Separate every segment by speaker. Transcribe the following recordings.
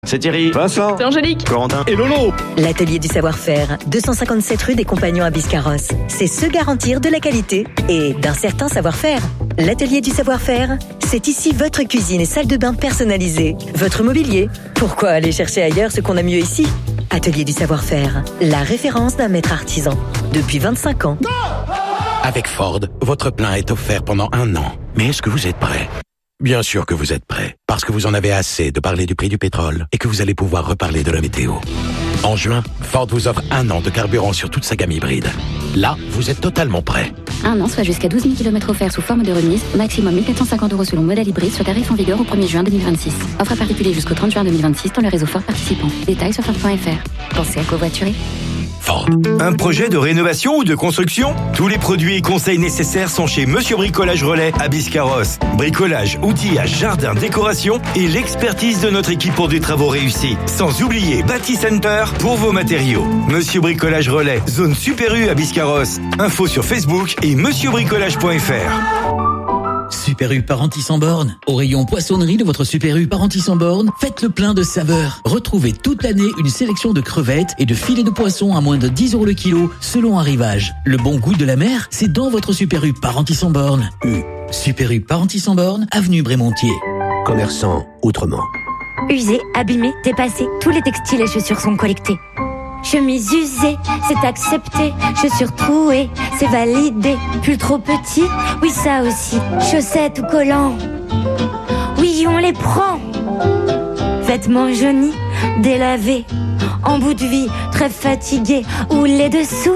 Speaker 1: C'est Thierry,
Speaker 2: Vincent,
Speaker 3: c'est Angélique,
Speaker 1: Corentin
Speaker 2: et Lolo.
Speaker 4: L'atelier du savoir-faire, 257 rue des Compagnons à Biscarrosse. C'est se garantir de la qualité et d'un certain savoir-faire. L'atelier du savoir-faire, c'est ici votre cuisine et salle de bain personnalisée. Votre mobilier. Pourquoi aller chercher ailleurs ce qu'on a mieux ici ? Atelier du savoir-faire, la référence d'un maître artisan. Depuis 25 ans.
Speaker 5: Avec Ford, votre plein est offert pendant 1 an. Mais est-ce que vous êtes prêt ? Bien sûr que vous êtes prêt, parce que vous en avez assez de parler du prix du pétrole et que vous allez pouvoir reparler de la météo. En juin, Ford vous offre 1 an de carburant sur toute sa gamme hybride. Là, vous êtes totalement prêt.
Speaker 6: 1 an, soit jusqu'à 12 000 km offerts sous forme de remise, maximum 1 450 € selon modèle hybride sur tarif en vigueur au 1er juin 2026. Offre à particulier jusqu'au 30 juin 2026 dans le réseau Ford participant. Détails sur Ford.fr. Pensez à covoiturer.
Speaker 5: Ford.
Speaker 7: Un projet de rénovation ou de construction ? Tous les produits et conseils nécessaires sont chez Monsieur Bricolage Relais à Biscarrosse. Bricolage, outillage, jardin, décoration et l'expertise de notre équipe pour des travaux réussis. Sans oublier Bâti Center pour vos matériaux. Monsieur Bricolage Relais, zone Super U à Biscarrosse. Info sur Facebook et monsieurbricolage.fr.
Speaker 8: Super U Parentis sans borne. Au rayon poissonnerie de votre Super U Parentis sans borne, faites le plein de saveurs. Retrouvez toute l'année une sélection de crevettes et de filets de poisson à moins de 10 € le kilo, selon arrivage. Le bon goût de la mer, c'est dans votre Super U Parentis sans borne. Super U Parentis sans borne, avenue Brémontier.
Speaker 9: Commerçant autrement.
Speaker 10: Usés, abîmés, dépassés, tous les textiles et chaussures sont collectés. Chemise usée, c'est accepté. Chaussures trouées, c'est validé. Pull trop petit, oui ça aussi. Chaussettes ou collants, oui on les prend. Vêtements jaunis, délavés, en bout de vie, très fatigués. Ou les dessous,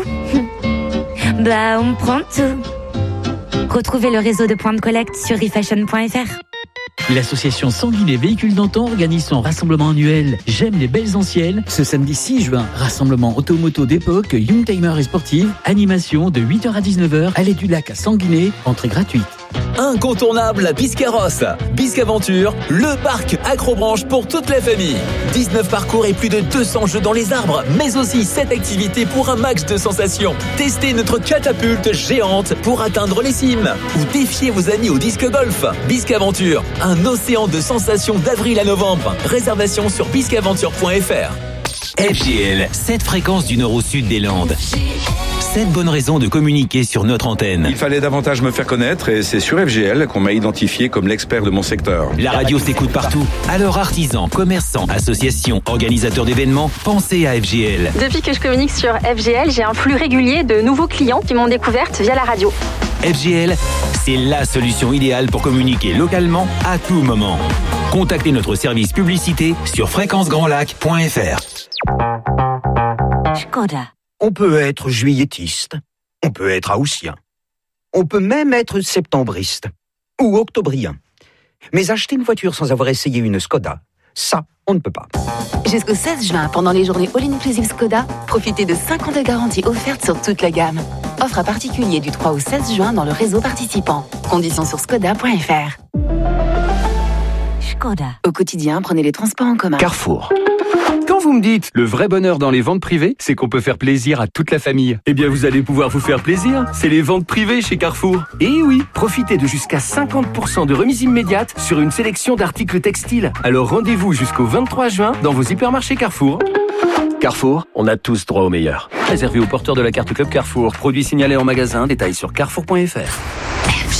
Speaker 10: bah on prend tout. Retrouvez le réseau de points de collecte sur refashion.fr.
Speaker 8: L'association Sanguinet Véhicules d'Antan organise son rassemblement annuel J'aime les belles anciennes ce samedi 6 juin. Rassemblement automoto d'époque, youngtimer et sportive, animation de 8h à 19h, allée du lac à Sanguinet, entrée gratuite.
Speaker 11: Incontournable à Biscarrosse. Biscaventure, le parc Acrobranche pour toute la famille. 19 parcours et plus de 200 jeux dans les arbres, mais aussi 7 activités pour un max de sensations. Testez notre catapulte géante pour atteindre les cimes. Ou défiez vos amis au disque golf. Biscaventure, un océan de sensations d'avril à novembre. Réservation sur biscaventure.fr.
Speaker 12: FGL, 7 fréquences du nord au sud des Landes. 7 bonnes raisons de communiquer sur notre antenne.
Speaker 2: Il fallait davantage me faire connaître et c'est sur FGL qu'on m'a identifié comme l'expert de mon secteur.
Speaker 12: La radio s'écoute partout. Alors artisans, commerçants, associations, organisateurs d'événements, pensez à FGL.
Speaker 3: Depuis que je communique sur FGL, j'ai un flux régulier de nouveaux clients qui m'ont découverte via la radio.
Speaker 12: FGL, c'est la solution idéale pour communiquer localement à tout moment. Contactez notre service publicité sur fréquencegrandlac.fr.
Speaker 4: Škoda.
Speaker 9: On peut être juilletiste, on peut être haussien, on peut même être septembriste ou octobrien. Mais acheter une voiture sans avoir essayé une Skoda, ça, on ne peut pas.
Speaker 13: Jusqu'au 16 juin, pendant les journées All-Inclusive Skoda, profitez de 5 ans de garantie offerte sur toute la gamme. Offre à particulier du 3 au 16 juin dans le réseau participant. Conditions sur skoda.fr.
Speaker 4: Škoda.
Speaker 13: Au quotidien, prenez les transports en commun.
Speaker 9: Carrefour.
Speaker 14: Quand vous me dites le vrai bonheur dans les ventes privées, c'est qu'on peut faire plaisir à toute la famille. Eh bien, vous allez pouvoir vous faire plaisir. C'est les ventes privées chez Carrefour. Et oui, profitez de jusqu'à 50% de remise immédiate sur une sélection d'articles textiles. Alors rendez-vous jusqu'au 23 juin dans vos hypermarchés Carrefour. Carrefour, on a tous droit au meilleur. Réservé aux porteurs de la carte Club Carrefour. Produit signalé en magasin. Détails sur carrefour.fr.